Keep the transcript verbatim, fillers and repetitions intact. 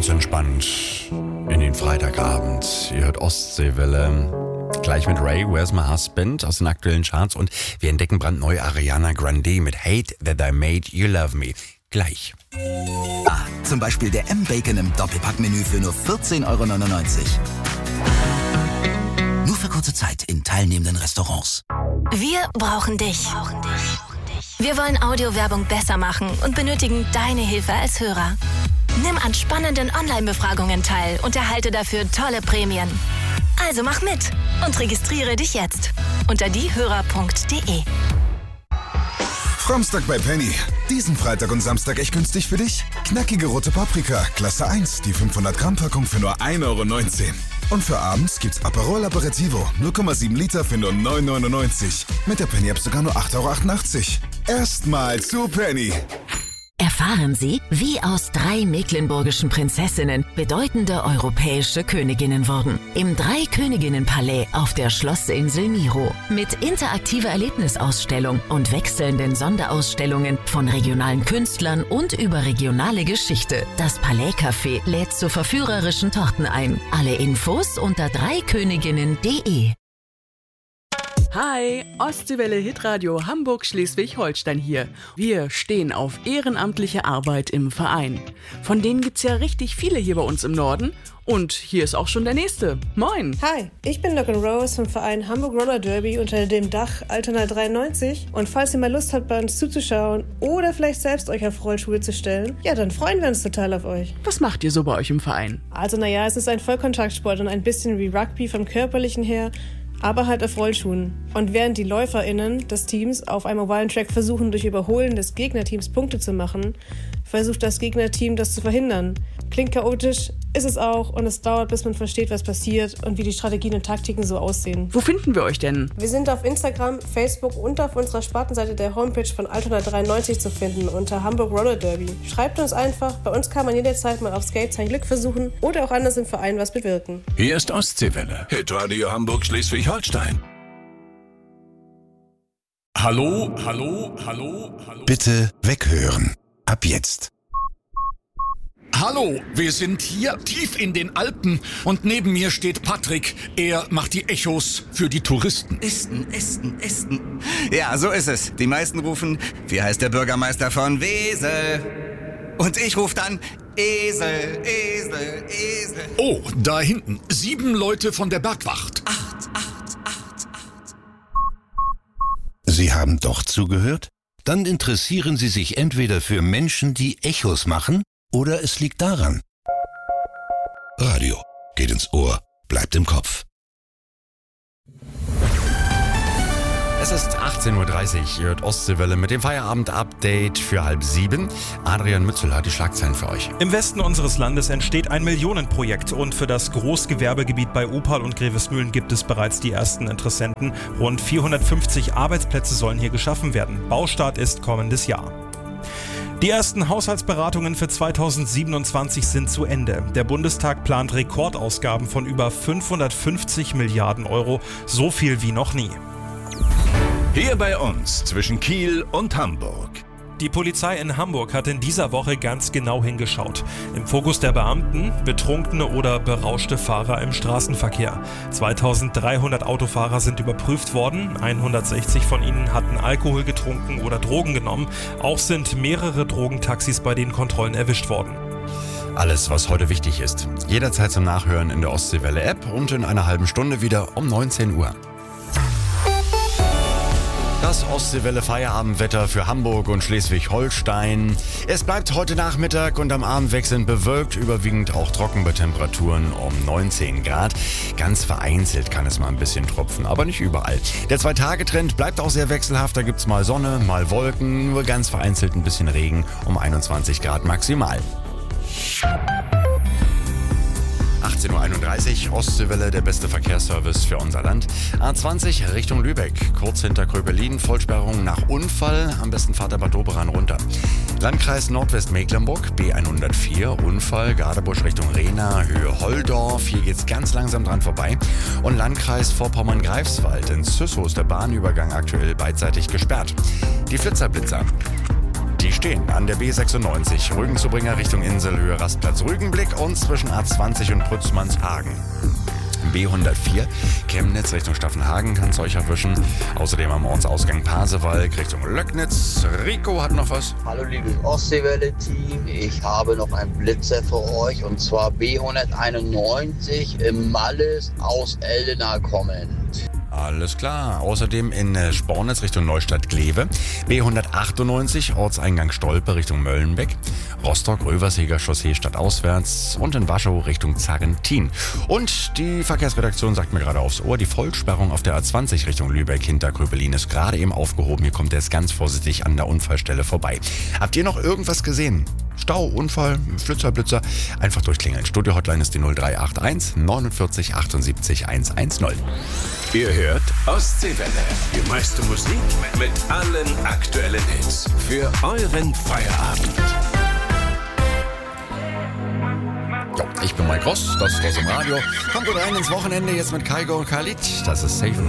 ganz entspannt in den Freitagabend. Ihr hört Ostseewelle. Gleich mit Ray, Where's My Husband aus den aktuellen Charts. Und wir entdecken brandneu Ariana Grande mit Hate That I Made You Love Me. Gleich. Ah, zum Beispiel der M-Bacon im Doppelpackmenü für nur vierzehn Euro neunundneunzig. Nur für kurze Zeit in teilnehmenden Restaurants. Wir brauchen dich. Wir wollen Audiowerbung besser machen und benötigen deine Hilfe als Hörer. Nimm an spannenden Online-Befragungen teil und erhalte dafür tolle Prämien. Also mach mit und registriere dich jetzt unter diehörer punkt de. Samstag bei Penny. Diesen Freitag und Samstag echt günstig für dich. Knackige rote Paprika, Klasse eins, die fünfhundert Gramm Packung für nur ein Euro neunzehn. Und für abends gibt's Aperol Aperitivo, null Komma sieben Liter für nur neun Euro neunundneunzig. Mit der Penny-App sogar nur acht Euro achtundachtzig. Erstmal zu Penny. Erfahren Sie, wie aus drei mecklenburgischen Prinzessinnen bedeutende europäische Königinnen wurden. Im Drei-Königinnen-Palais auf der Schlossinsel Miro. Mit interaktiver Erlebnisausstellung und wechselnden Sonderausstellungen von regionalen Künstlern und über regionale Geschichte. Das Palais-Café lädt zu verführerischen Torten ein. Alle Infos unter dreiköniginnen punkt de. Hi, Ostseewelle Hitradio Hamburg-Schleswig-Holstein hier. Wir stehen auf ehrenamtliche Arbeit im Verein. Von denen gibt's ja richtig viele hier bei uns im Norden. Und hier ist auch schon der nächste. Moin! Hi, ich bin Logan Rose vom Verein Hamburg Roller Derby unter dem Dach Altona dreiundneunzig. Und falls ihr mal Lust habt, bei uns zuzuschauen oder vielleicht selbst euch auf Rollschuhe zu stellen, ja, dann freuen wir uns total auf euch. Was macht ihr so bei euch im Verein? Also naja, es ist ein Vollkontaktsport und ein bisschen wie Rugby vom Körperlichen her, aber halt auf Rollschuhen. Und während die LäuferInnen des Teams auf einem ovalen Track versuchen, durch Überholen des Gegnerteams Punkte zu machen, versucht das Gegnerteam, das zu verhindern. Klingt chaotisch, ist es auch, und es dauert, bis man versteht, was passiert und wie die Strategien und Taktiken so aussehen. Wo finden wir euch denn? Wir sind auf Instagram, Facebook und auf unserer Spartenseite der Homepage von Altona dreiundneunzig zu finden unter Hamburg Roller Derby. Schreibt uns einfach, bei uns kann man jederzeit mal auf Skate sein Glück versuchen oder auch anders im Verein was bewirken. Hier ist Ostseewelle, Hitradio Hamburg Schleswig-Holstein. Hallo, hallo, hallo, hallo. Bitte weghören. Ab jetzt. Hallo, wir sind hier tief in den Alpen und neben mir steht Patrick. Er macht die Echos für die Touristen. Esten, Esten, Esten. Ja, so ist es. Die meisten rufen, wie heißt der Bürgermeister von Wesel? Und ich rufe dann, Esel, Esel, Esel. Oh, da hinten, sieben Leute von der Bergwacht. Acht, acht, acht, acht. Sie haben doch zugehört? Dann interessieren Sie sich entweder für Menschen, die Echos machen, oder es liegt daran. Radio geht ins Ohr, bleibt im Kopf. Es ist achtzehn Uhr dreißig, ihr hört Ostseewelle mit dem Feierabend-Update für halb sieben. Adrian Mützel hat die Schlagzeilen für euch. Im Westen unseres Landes entsteht ein Millionenprojekt und für das Großgewerbegebiet bei Opal und Grevesmühlen gibt es bereits die ersten Interessenten. Rund vierhundertfünfzig Arbeitsplätze sollen hier geschaffen werden. Baustart ist kommendes Jahr. Die ersten Haushaltsberatungen für zweitausendsiebenundzwanzig sind zu Ende. Der Bundestag plant Rekordausgaben von über fünfhundertfünfzig Milliarden Euro, so viel wie noch nie. Hier bei uns zwischen Kiel und Hamburg. Die Polizei in Hamburg hat in dieser Woche ganz genau hingeschaut. Im Fokus der Beamten betrunkene oder berauschte Fahrer im Straßenverkehr. zweitausenddreihundert Autofahrer sind überprüft worden. hundertsechzig von ihnen hatten Alkohol getrunken oder Drogen genommen. Auch sind mehrere Drogentaxis bei den Kontrollen erwischt worden. Alles, was heute wichtig ist. Jederzeit zum Nachhören in der Ostseewelle-App und in einer halben Stunde wieder um neunzehn Uhr. Das Ostseewelle-Feierabendwetter für Hamburg und Schleswig-Holstein. Es bleibt heute Nachmittag und am Abend wechselnd bewölkt, überwiegend auch trocken bei Temperaturen um neunzehn Grad. Ganz vereinzelt kann es mal ein bisschen tropfen, aber nicht überall. Der Zwei-Tage-Trend bleibt auch sehr wechselhaft. Da gibt's mal Sonne, mal Wolken, nur ganz vereinzelt ein bisschen Regen um einundzwanzig Grad maximal. achtzehn Uhr einunddreißig, Ostseewelle, der beste Verkehrsservice für unser Land. A zwanzig Richtung Lübeck, kurz hinter Kröpelin, Vollsperrung nach Unfall, am besten fahrt der Bad Doberan runter. Landkreis Nordwestmecklenburg, B hundertvier, Unfall, Gadebusch Richtung Rehna, Höhe Holdorf, hier geht's ganz langsam dran vorbei. Und Landkreis Vorpommern-Greifswald, in Züssow ist der Bahnübergang aktuell beidseitig gesperrt. Die Flitzerblitzer. Die stehen an der B sechsundneunzig, Rügen-Zubringer Richtung Inselhöhe, Rastplatz Rügenblick und zwischen A zwanzig und Brützmannshagen. B hundertvier, Chemnitz Richtung Staffenhagen kann es euch erwischen. Außerdem am Ortsausgang Pasewalk Richtung Löcknitz. Rico hat noch was. Hallo liebes Ostseewelle-Team, ich habe noch einen Blitzer für euch und zwar B hunderteinundneunzig im Malles aus Eldena kommend. Alles klar. Außerdem in Spornitz Richtung Neustadt-Glewe. B hundertachtundneunzig, Ortseingang Stolpe Richtung Möllenbeck. Rostock, Röverseger Chaussee stadtauswärts und in Waschow Richtung Zarrentin. Und die Verkehrsredaktion sagt mir gerade aufs Ohr, die Vollsperrung auf der A zwanzig Richtung Lübeck hinter Gröbelin ist gerade eben aufgehoben. Hier kommt er jetzt ganz vorsichtig an der Unfallstelle vorbei. Habt ihr noch irgendwas gesehen? Stau, Unfall, Flitzer, Blitzer? Einfach durchklingeln. Studio-Hotline ist die null drei acht eins neunundvierzig achtundsiebzig hundertzehn. Ihr hört Ostseewelle. Die meiste Musik mit allen aktuellen Hits. Für euren Feierabend. Jo, ich bin Mike Ross, das ist was im Radio. Kommt gut rein ins Wochenende jetzt mit Kaigo und Khalid. Das ist Safe.